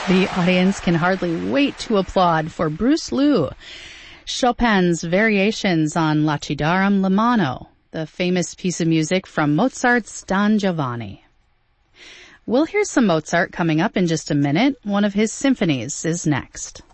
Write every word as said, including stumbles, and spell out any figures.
The audience can hardly wait to applaud for Bruce Liu, Chopin's variations on Lacidarum Lamano, the famous piece of music from Mozart's Don Giovanni. We'll hear some Mozart coming up in just a minute. One of his symphonies is next.